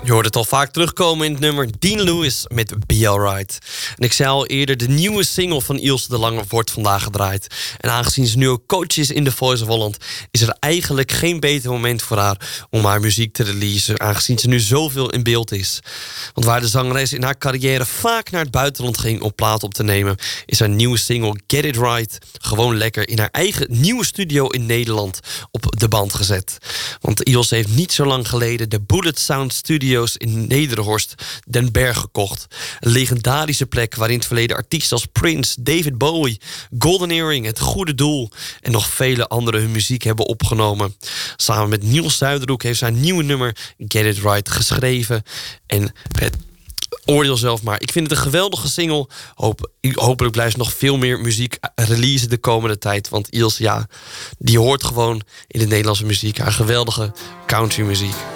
Je hoort het al vaak terugkomen in het nummer Dean Lewis met Be Alright. En ik zei al eerder, de nieuwe single van Ilse de Lange wordt vandaag gedraaid. En aangezien ze nu ook coach is in The Voice of Holland, is er eigenlijk geen beter moment voor haar om haar muziek te releasen, aangezien ze nu zoveel in beeld is. Want waar de zangeres in haar carrière vaak naar het buitenland ging om plaat op te nemen, is haar nieuwe single Get It Right gewoon lekker in haar eigen nieuwe studio in Nederland op de band gezet. Want Ilse heeft niet zo lang geleden de Bullet Sound Studio's in Nederhorst den Berg gekocht. Een legendarische plek waarin in het verleden artiesten als Prince, David Bowie, Golden Earring, Het Goede Doel en nog vele anderen hun muziek hebben opgenomen. Samen met Niels Zuiderhoek heeft zij een nieuwe nummer Get It Right geschreven. En oordeel zelf maar. Ik vind het een geweldige single. Hopelijk blijft ze nog veel meer muziek releasen de komende tijd. Want Ilse, ja, die hoort gewoon in de Nederlandse muziek. Haar geweldige country muziek.